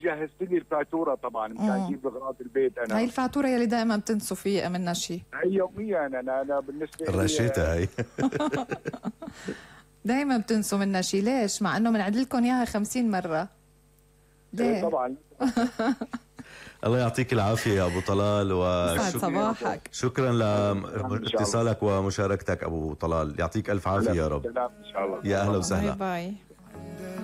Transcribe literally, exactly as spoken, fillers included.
جهزت لي الفاتوره طبعا مشان اجيب اغراض البيت. انا هاي الفاتوره يلي دائما بتنسوا فيها منا شيء. هي يوميا انا انا بالنسبه لي الرشيتة هي. دائما بتنسوا منا شيء، ليش؟ مع انه بنعد لكم اياها خمسين مره. ليه؟ طبعا. الله يعطيك العافية يا أبو طلال، وشكرا صباحك. شكرا لاتصالك ومشاركتك أبو طلال، يعطيك ألف عافية يا رب. إن شاء الله. يا أهلا وسهلا. باي باي.